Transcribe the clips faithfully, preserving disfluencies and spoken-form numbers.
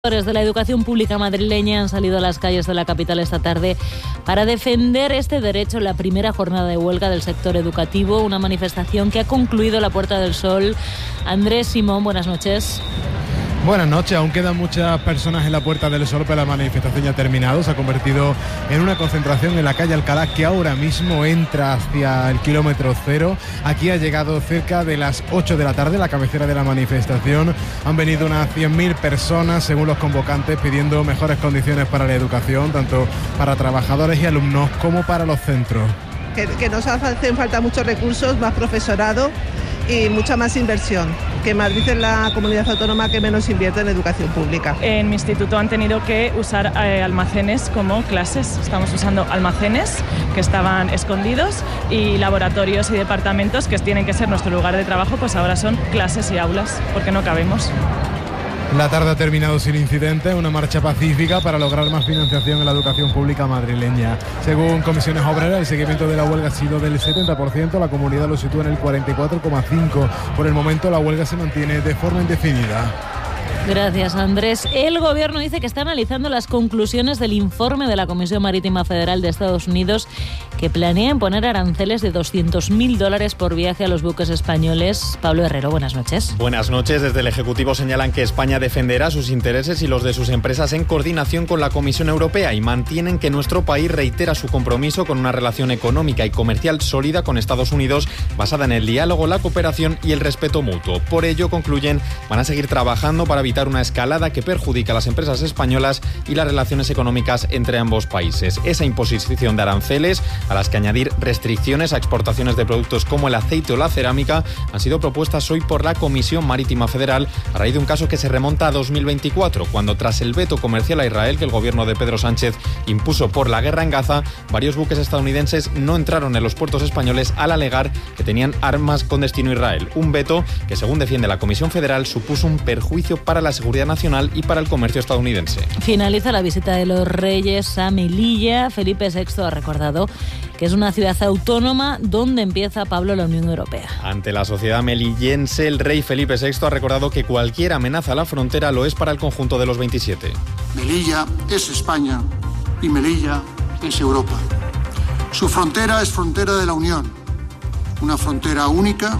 De la educación pública madrileña han salido a las calles de la capital esta tarde para defender este derecho en la primera jornada de huelga del sector educativo, una manifestación que ha concluido en la Puerta del Sol. Andrés Simón, buenas noches. Buenas noches, aún quedan muchas personas en la Puerta del Sol, pero la manifestación ya ha terminado. Se ha convertido en una concentración en la calle Alcalá, que ahora mismo entra hacia el kilómetro cero. Aquí ha llegado cerca de las ocho de la tarde, la cabecera de la manifestación. Han venido unas cien mil personas, según los convocantes, pidiendo mejores condiciones para la educación, tanto para trabajadores y alumnos como para los centros. Que, que nos hacen falta muchos recursos, más profesorado y mucha más inversión, que Madrid es la comunidad autónoma que menos invierte en educación pública. En mi instituto han tenido que usar eh, almacenes como clases. Estamos usando almacenes que estaban escondidos y laboratorios y departamentos que tienen que ser nuestro lugar de trabajo, pues ahora son clases y aulas, porque no cabemos. La tarde ha terminado sin incidentes, una marcha pacífica para lograr más financiación en la educación pública madrileña. Según Comisiones Obreras, el seguimiento de la huelga ha sido del setenta por ciento, la comunidad lo sitúa en el cuarenta y cuatro coma cinco por ciento. Por el momento la huelga se mantiene de forma indefinida. Gracias, Andrés. El Gobierno dice que está analizando las conclusiones del informe de la Comisión Marítima Federal de Estados Unidos, que planea imponer aranceles de doscientos mil dólares por viaje a los buques españoles. Pablo Herrero, buenas noches. Buenas noches. Desde el Ejecutivo señalan que España defenderá sus intereses y los de sus empresas en coordinación con la Comisión Europea y mantienen que nuestro país reitera su compromiso con una relación económica y comercial sólida con Estados Unidos, basada en el diálogo, la cooperación y el respeto mutuo. Por ello, concluyen, van a seguir trabajando para evitar una escalada que perjudica a las empresas españolas y las relaciones económicas entre ambos países. Esa imposición de aranceles, a las que añadir restricciones a exportaciones de productos como el aceite o la cerámica, han sido propuestas hoy por la Comisión Marítima Federal a raíz de un caso que se remonta a dos mil veinticuatro, cuando tras el veto comercial a Israel que el gobierno de Pedro Sánchez impuso por la guerra en Gaza, varios buques estadounidenses no entraron en los puertos españoles al alegar que tenían armas con destino a Israel. Un veto que, según defiende la Comisión Federal, supuso un perjuicio para la seguridad nacional y para el comercio estadounidense. Finaliza la visita de los Reyes a Melilla. Felipe sexto ha recordado que es una ciudad autónoma donde empieza, Pablo, la Unión Europea. Ante la sociedad melillense, el rey Felipe sexto ha recordado que cualquier amenaza a la frontera lo es para el conjunto de los veintisiete. Melilla es España y Melilla es Europa. Su frontera es frontera de la Unión, una frontera única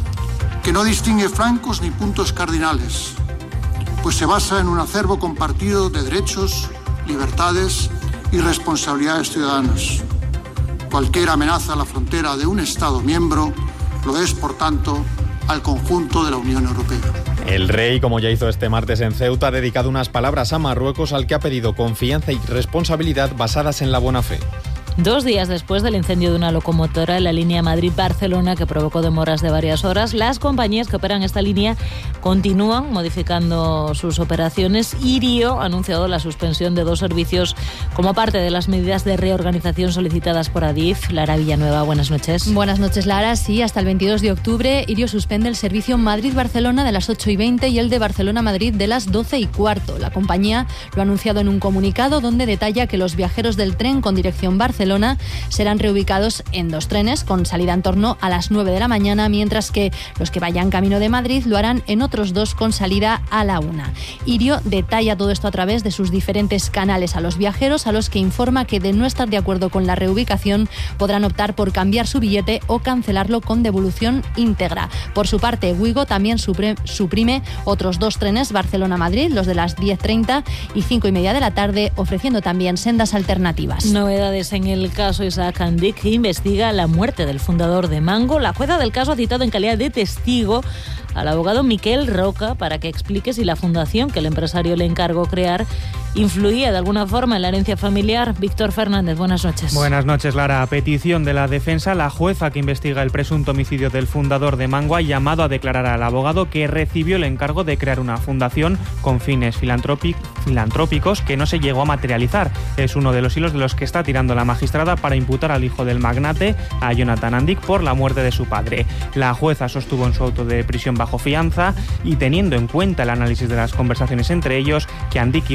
que no distingue flancos ni puntos cardinales, pues se basa en un acervo compartido de derechos, libertades y responsabilidades ciudadanas. Cualquier amenaza a la frontera de un Estado miembro lo es, por tanto, al conjunto de la Unión Europea. El rey, como ya hizo este martes en Ceuta, ha dedicado unas palabras a Marruecos, al que ha pedido confianza y responsabilidad basadas en la buena fe. Dos días después del incendio de una locomotora en la línea Madrid-Barcelona que provocó demoras de varias horas, las compañías que operan esta línea continúan modificando sus operaciones. Irio ha anunciado la suspensión de dos servicios como parte de las medidas de reorganización solicitadas por Adif. Lara Villanueva, buenas noches. Buenas noches, Lara. Sí, hasta el veintidós de octubre Irio suspende el servicio Madrid-Barcelona de las ocho y veinte y el de Barcelona-Madrid de las doce y cuarto. La compañía lo ha anunciado en un comunicado donde detalla que los viajeros del tren con dirección Barcelona serán reubicados en dos trenes con salida en torno a las nueve de la mañana, mientras que los que vayan camino de Madrid lo harán en otros dos con salida a la una. Irio detalla todo esto a través de sus diferentes canales a los viajeros, a los que informa que, de no estar de acuerdo con la reubicación, podrán optar por cambiar su billete o cancelarlo con devolución íntegra. Por su parte, Wigo también suprime otros dos trenes Barcelona-Madrid, los de las diez treinta y cinco y media de la tarde, ofreciendo también sendas alternativas. Novedades en el El caso Isaac Andic, que investiga la muerte del fundador de Mango. La jueza del caso ha citado en calidad de testigo al abogado Miquel Roca para que explique si la fundación que el empresario le encargó crear influía de alguna forma en la herencia familiar. Víctor Fernández, buenas noches. Buenas noches, Lara. A petición de la defensa, la jueza que investiga el presunto homicidio del fundador de Mango ha llamado a declarar al abogado que recibió el encargo de crear una fundación con fines filantrópicos que no se llegó a materializar. Es uno de los hilos de los que está tirando la magistrada para imputar al hijo del magnate, a Jonathan Andic, por la muerte de su padre. La jueza sostuvo en su auto de prisión bajo fianza y, teniendo en cuenta el análisis de las conversaciones entre ellos, que Andic hijo sabía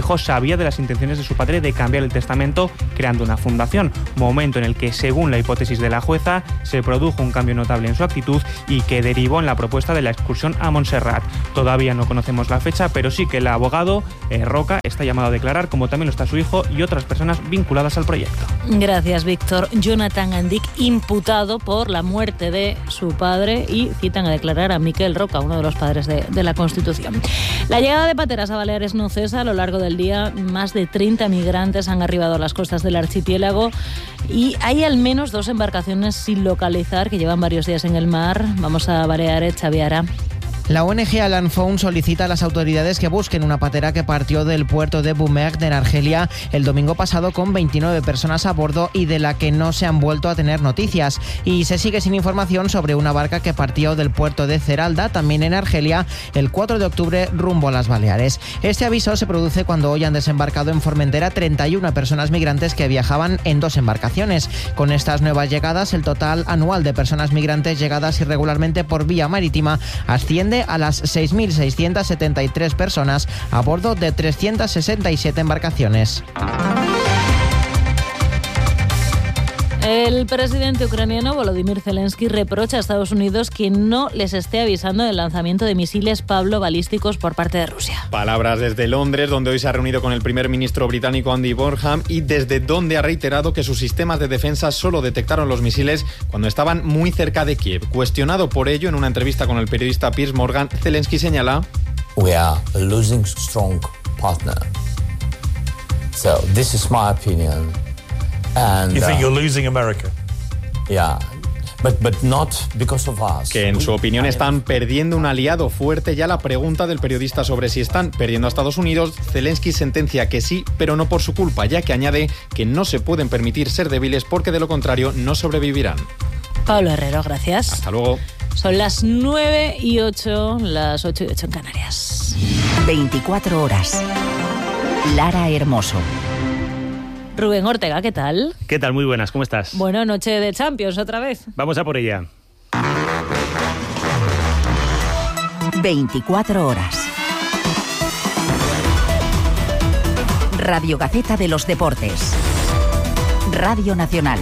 sabía de las intenciones de su padre de cambiar el testamento creando una fundación, momento en el que, según la hipótesis de la jueza, se produjo un cambio notable en su actitud y que derivó en la propuesta de la excursión a Montserrat. Todavía no conocemos la fecha, pero sí que el abogado eh, Roca está llamado a declarar, como también lo está su hijo y otras personas vinculadas al proyecto. Gracias, Víctor. Jonathan Andic, imputado por la muerte de su padre, y citan a declarar a Miquel Roca, uno de los padres de, de la Constitución. La llegada de pateras a Baleares no cesa. A lo largo del día, más de treinta migrantes han arribado a las costas del archipiélago y hay al menos dos embarcaciones sin localizar que llevan varios días en el mar. Vamos a Baleares, Xaviara. La O N G Alan Found solicita a las autoridades que busquen una patera que partió del puerto de Boumerdre, en Argelia, el domingo pasado con veintinueve personas a bordo y de la que no se han vuelto a tener noticias. Y se sigue sin información sobre una barca que partió del puerto de Ceralda, también en Argelia, el cuatro de octubre rumbo a las Baleares. Este aviso se produce cuando hoy han desembarcado en Formentera treinta y una personas migrantes que viajaban en dos embarcaciones. Con estas nuevas llegadas, el total anual de personas migrantes llegadas irregularmente por vía marítima asciende a las seis mil seiscientas setenta y tres personas a bordo de trescientas sesenta y siete embarcaciones. El presidente ucraniano Volodymyr Zelensky reprocha a Estados Unidos que no les esté avisando del lanzamiento de misiles Pablo balísticos por parte de Rusia. Palabras desde Londres, donde hoy se ha reunido con el primer ministro británico Andy Burnham y desde donde ha reiterado que sus sistemas de defensa solo detectaron los misiles cuando estaban muy cerca de Kiev. Cuestionado por ello en una entrevista con el periodista Piers Morgan, Zelensky señala: We are a losing strong partner. So this is my opinion. And, you think uh, you're losing America? Yeah, but but not because of us. Que en su opinión están perdiendo un aliado fuerte. Ya la pregunta del periodista sobre si están perdiendo a Estados Unidos, Zelensky sentencia que sí, pero no por su culpa, ya que añade que no se pueden permitir ser débiles porque de lo contrario no sobrevivirán. Pablo Herrero, gracias. Hasta luego. Son las nueve y ocho, las ocho y ocho en Canarias. veinticuatro horas. Lara Hermoso. Rubén Ortega, ¿qué tal? ¿Qué tal? Muy buenas, ¿cómo estás? Bueno, noche de Champions otra vez. Vamos a por ella. veinticuatro horas. Radio Gaceta de los Deportes. Radio Nacional.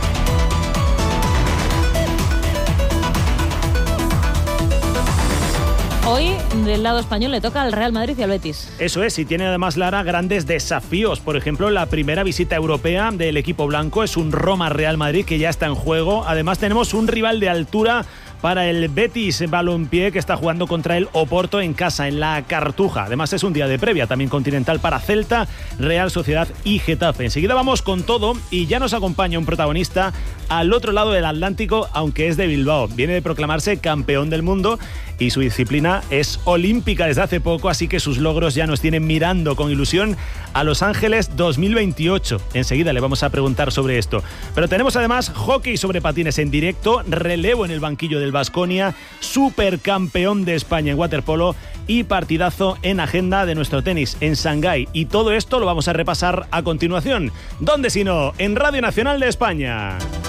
Hoy, del lado español, le toca al Real Madrid y al Betis. Eso es, y tiene además, Lara, grandes desafíos. Por ejemplo, la primera visita europea del equipo blanco es un Roma-Real Madrid que ya está en juego. Además, tenemos un rival de altura para el Betis Balompié, que está jugando contra el Oporto en casa, en la Cartuja. Además, es un día de previa también continental para Celta, Real Sociedad y Getafe. Enseguida vamos con todo y ya nos acompaña un protagonista al otro lado del Atlántico, aunque es de Bilbao. Viene de proclamarse campeón del mundo y su disciplina es olímpica desde hace poco, así que sus logros ya nos tienen mirando con ilusión a Los Ángeles dos mil veintiocho. Enseguida le vamos a preguntar sobre esto. Pero tenemos además hockey sobre patines en directo, relevo en el banquillo del Baskonia, supercampeón de España en waterpolo y partidazo en agenda de nuestro tenis en Shanghái. Y todo esto lo vamos a repasar a continuación. ¿Dónde si no? En Radio Nacional de España.